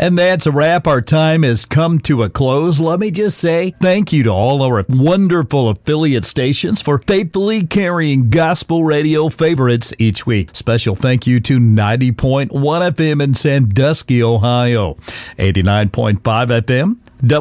And that's a wrap. Our time has come to a close. Let me just say thank you to all our wonderful affiliate stations for faithfully carrying gospel radio favorites each week. Special thank you to 90.1 FM in Sandusky, Ohio, 89.5 FM,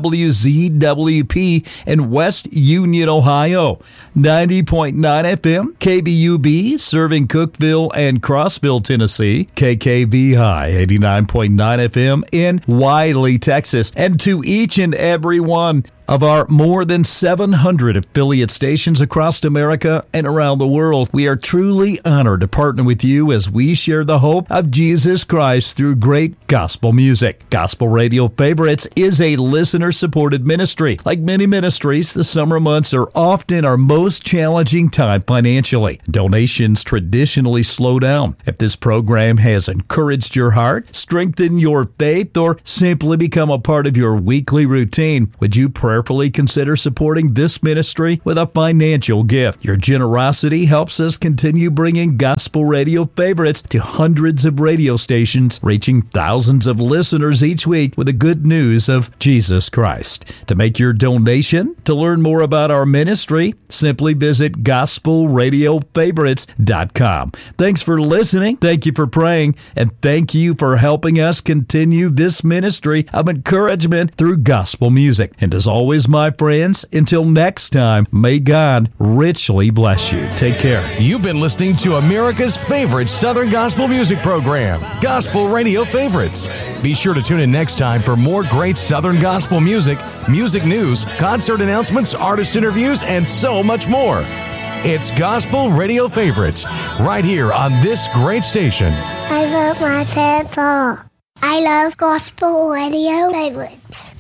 WZWP in West Union, Ohio, 90.9 FM, KBUB serving Cookeville and Crossville, Tennessee, KKV High, 89.9 FM in Wiley, Texas, and to each and every one of our more than 700 affiliate stations across America and around the world. We are truly honored to partner with you as we share the hope of Jesus Christ through great gospel music. Gospel Radio Favorites is a listener-supported ministry. Like many ministries, the summer months are often our most challenging time financially. Donations traditionally slow down. If this program has encouraged your heart, strengthened your faith, or simply become a part of your weekly routine, would you prayerfully consider supporting this ministry with a financial gift? Your generosity helps us continue bringing gospel radio favorites to hundreds of radio stations, reaching thousands of listeners each week with the good news of Jesus Christ. To make your donation, to learn more about our ministry, simply visit gospelradiofavorites.com. Thanks for listening. Thank you for praying. And thank you for helping us continue this ministry of encouragement through gospel music. And as always, my friends, until next time, may God richly bless you. Take care. You've been listening to America's favorite Southern gospel music program, Gospel Radio Favorites. Be sure to tune in next time for more great Southern gospel music, music news, concert announcements, artist interviews, and so much more. It's Gospel Radio Favorites, right here on this great station. I love my pet. I love Gospel Radio Favorites.